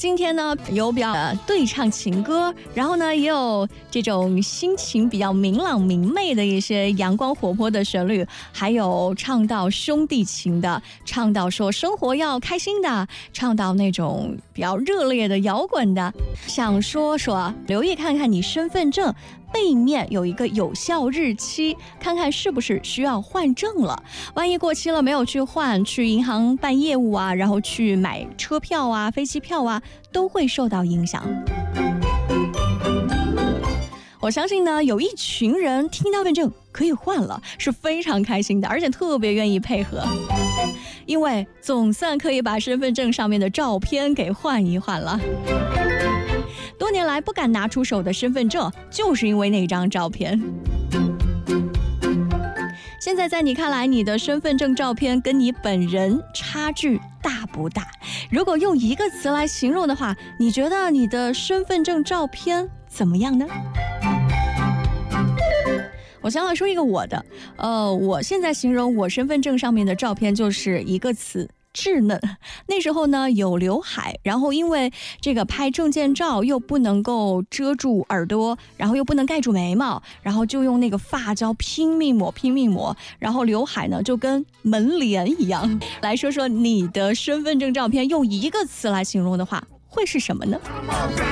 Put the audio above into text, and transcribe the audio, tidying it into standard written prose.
今天呢，有比较对唱情歌，然后呢，也有这种心情比较明朗明媚的一些阳光活泼的旋律，还有唱到兄弟情的，唱到说生活要开心的，唱到那种比较热烈的摇滚的。想说留意看看你身份证背面有一个有效日期，看看是不是需要换证了。万一过期了没有去换，去银行办业务啊，然后去买车票啊、飞机票啊，都会受到影响。我相信呢，有一群人听到身份证可以换了，是非常开心的，而且特别愿意配合，因为总算可以把身份证上面的照片给换一换了。多年来不敢拿出手的身份证，就是因为那张照片。现在在你看来，你的身份证照片跟你本人差距大不大？如果用一个词来形容的话，你觉得你的身份证照片怎么样呢？我先来说一个我的，我现在形容我身份证上面的照片就是一个词，稚嫩。那时候呢有刘海，然后因为这个拍证件照又不能够遮住耳朵，然后又不能盖住眉毛，然后就用那个发胶拼命抹，然后刘海呢就跟门帘一样。来说说你的身份证照片用一个词来形容的话会是什么呢？